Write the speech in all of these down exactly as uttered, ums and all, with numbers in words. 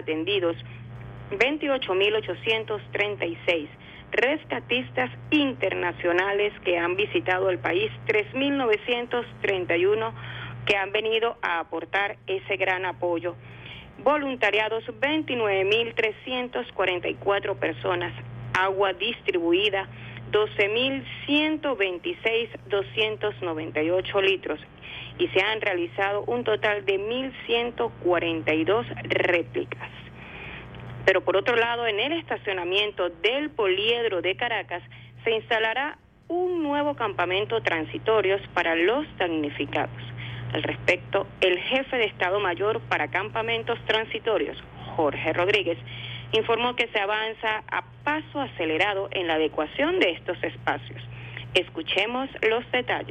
atendidos veintiocho mil ochocientos treinta y seis. Rescatistas internacionales que han visitado el país, tres mil novecientos treinta y uno que han venido a aportar ese gran apoyo. Voluntariados, veintinueve mil trescientas cuarenta y cuatro personas. Agua distribuida, doce mil ciento veintiséis mil doscientos noventa y ocho litros. Y se han realizado un total de mil ciento cuarenta y dos réplicas. Pero por otro lado, en el estacionamiento del Poliedro de Caracas se instalará un nuevo campamento transitorio para los damnificados. Al respecto, el jefe de Estado Mayor para Campamentos Transitorios, Jorge Rodríguez, informó que se avanza a paso acelerado en la adecuación de estos espacios. Escuchemos los detalles.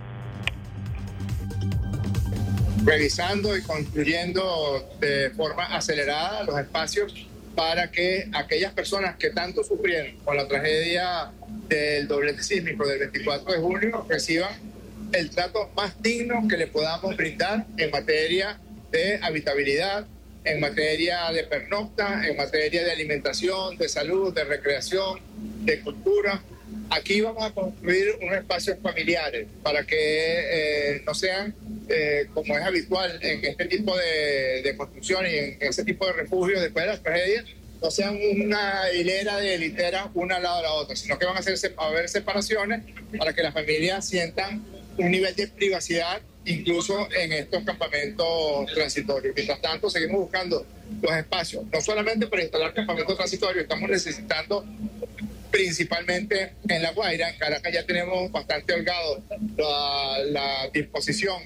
Revisando y construyendo de forma acelerada los espacios para que aquellas personas que tanto sufrieron con la tragedia del doblete sísmico del veinticuatro de junio reciban el trato más digno que le podamos brindar en materia de habitabilidad, en materia de pernocta, en materia de alimentación, de salud, de recreación, de cultura. Aquí vamos a construir unos espacios familiares para que eh, no sean, eh, como es habitual en este tipo de, de construcción y en ese tipo de refugios después de las tragedias, no sean una hilera de literas una al lado de la otra, sino que van a, hacer, a haber separaciones para que las familias sientan un nivel de privacidad incluso en estos campamentos transitorios. Mientras tanto, seguimos buscando los espacios, no solamente para instalar campamentos transitorios, estamos necesitando principalmente en La Guaira. En Caracas ya tenemos bastante holgado la, la disposición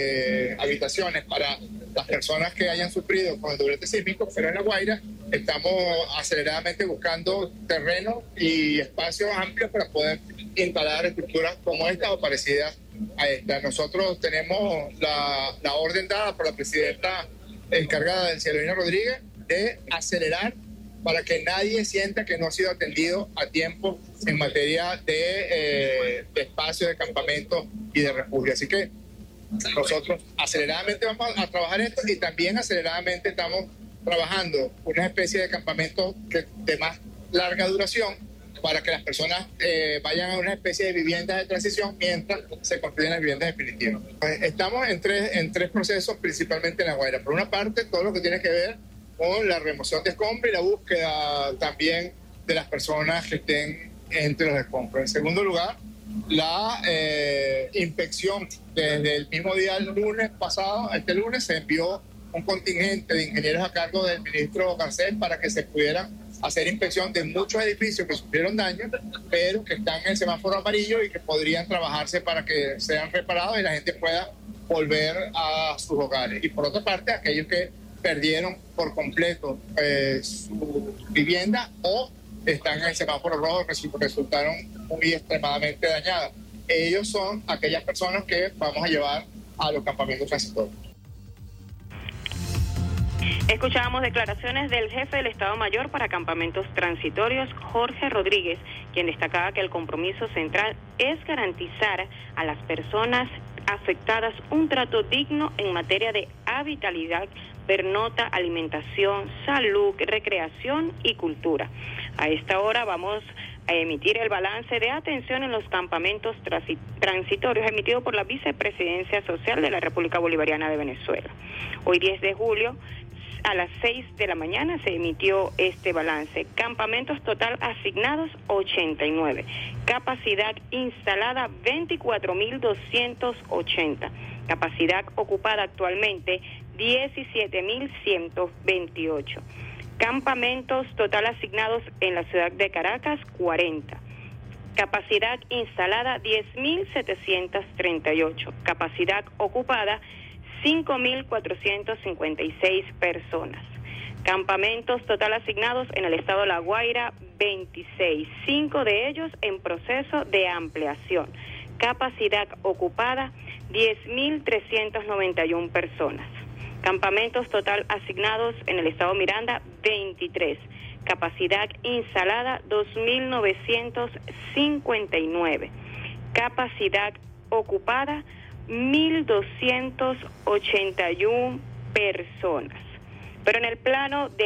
de habitaciones para las personas que hayan sufrido con el doblete sísmico, pero en La Guaira estamos aceleradamente buscando terreno y espacios amplios para poder instalar estructuras como esta o parecidas a esta. Nosotros tenemos la, la orden dada por la presidenta encargada del Cielina Rodríguez de acelerar para que nadie sienta que no ha sido atendido a tiempo en materia de, eh, de espacio, de campamento y de refugio. Así que nosotros aceleradamente vamos a trabajar esto y también aceleradamente estamos trabajando una especie de campamento que, de más larga duración para que las personas eh, vayan a una especie de viviendas de transición mientras se construyen las viviendas definitivas. Estamos en tres, en tres procesos, principalmente en La Guaira. Por una parte, todo lo que tiene que ver con la remoción de escombros y la búsqueda también de las personas que estén entre los escombros. En segundo lugar, la eh, inspección. Desde el mismo día, el lunes pasado, este lunes, se envió un contingente de ingenieros a cargo del ministro Garcés para que se pudiera hacer inspección de muchos edificios que sufrieron daño, pero que están en el semáforo amarillo y que podrían trabajarse para que sean reparados y la gente pueda volver a sus hogares. Y por otra parte, aquellos que perdieron por completo eh, su vivienda o están en el semáforo rojo, resultaron muy extremadamente dañadas. Ellos son aquellas personas que vamos a llevar a los campamentos transitorios. Escuchábamos declaraciones del jefe del Estado Mayor para Campamentos Transitorios, Jorge Rodríguez, quien destacaba que el compromiso central es garantizar a las personas afectadas un trato digno en materia de habitabilidad, pernota, alimentación, salud, recreación y cultura. A esta hora vamos a emitir el balance de atención en los campamentos transitorios emitido por la Vicepresidencia Social de la República Bolivariana de Venezuela. Hoy diez de julio, a las seis de la mañana se emitió este balance. Campamentos total asignados ochenta y nueve. Capacidad instalada veinticuatro mil doscientos ochenta. Capacidad ocupada actualmente diecisiete mil ciento veintiocho. Campamentos total asignados en la ciudad de Caracas cuarenta. Capacidad instalada diez mil setecientos treinta y ocho. Capacidad ocupada cinco mil cuatrocientos cincuenta y seis personas. Campamentos total asignados en el estado de La Guaira, veintiséis, cinco de ellos en proceso de ampliación. Capacidad ocupada, diez mil trescientos noventa y una personas. Campamentos total asignados en el estado Miranda, veintitrés. Capacidad instalada, dos mil novecientos cincuenta y nueve. Capacidad ocupada, mil doscientos ochenta y una personas. Pero en el plano de